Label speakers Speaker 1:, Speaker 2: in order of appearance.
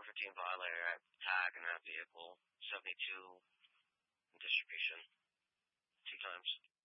Speaker 1: 115 violator at tag in that vehicle, 72 in distribution, 2 times.